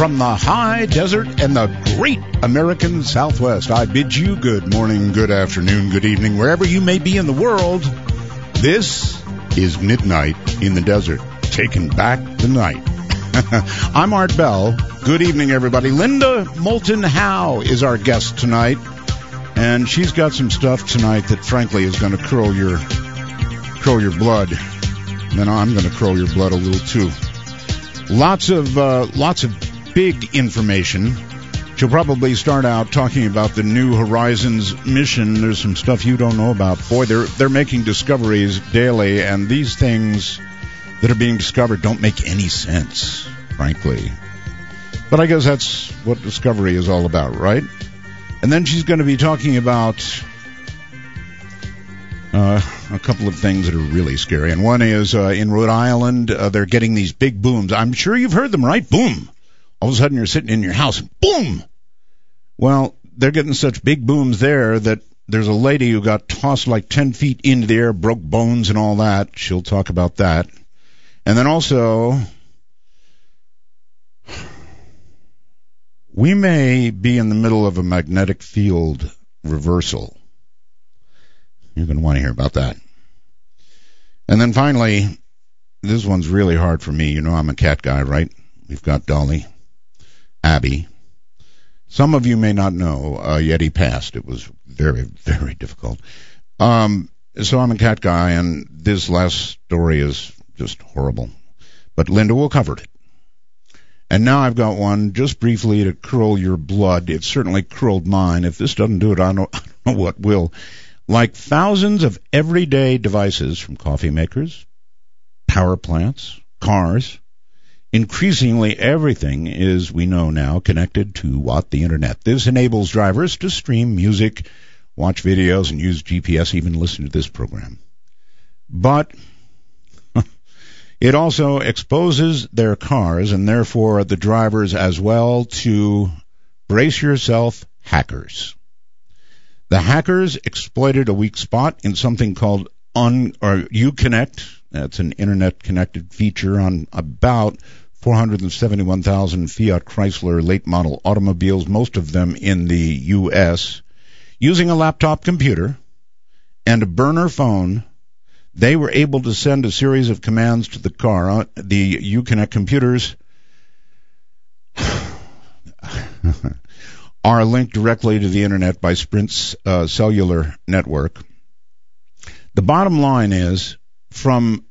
from the high desert and the great American Southwest, I bid you good morning, good afternoon, good evening, wherever you may be in the world. This is Midnight in the Desert, taking back the night. I'm Art Bell. Good evening, everybody. Linda Moulton Howe is our guest tonight, and she's got some stuff tonight that, frankly, is going to curl your blood. And then I'm going to curl your blood a little too. Lots of big information. She'll probably start out talking about the New Horizons mission. There's some stuff you don't know about. Boy, they're making discoveries daily, and these things that are being discovered don't make any sense, frankly. But I guess that's what discovery is all about, right? And then she's going to be talking about a couple of things that are really scary. And one is in Rhode Island, they're getting these big booms. I'm sure you've heard them, right? Boom. All of a sudden you're sitting in your house, and boom. Well, they're getting such big booms there that there's a lady who got tossed like 10 feet into the air, broke bones and all that. She'll talk about that. And then also, we may be in the middle of a magnetic field reversal. You're going to want to hear about that. And then finally, this one's really hard for me. You know I'm a cat guy, right? We've got Dolly, Abby. Some of you may not know, Yeti passed. It was very, very difficult. So I'm a cat guy, and this last story is just horrible. But Linda will cover it. And now I've got one just briefly to curl your blood. It certainly curled mine. If this doesn't do it, I don't know what will. Like thousands of everyday devices, from coffee makers, power plants, cars, increasingly everything is, we know now, connected to what? The Internet. This enables drivers to stream music, watch videos, and use GPS, even listen to this program. But it also exposes their cars, and therefore the drivers as well, to, brace yourself, hackers. The hackers exploited a weak spot in something called Uconnect. That's an Internet-connected feature on about 471,000 Fiat Chrysler late-model automobiles, most of them in the U.S. Using a laptop computer and a burner phone, they were able to send a series of commands to the car. The Uconnect computers are linked directly to the Internet by Sprint's cellular network. The bottom line is, from